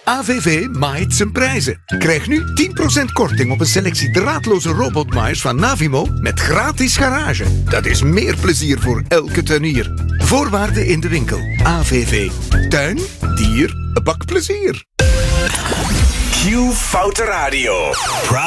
AVV maait zijn prijzen. Krijg nu 10% korting op een selectie draadloze robotmaaiers van Navimo met gratis garage. Dat is meer plezier voor elke tuinier. Voorwaarden in de winkel. AVV. Tuin, dier, bakplezier. Q Foute Radio.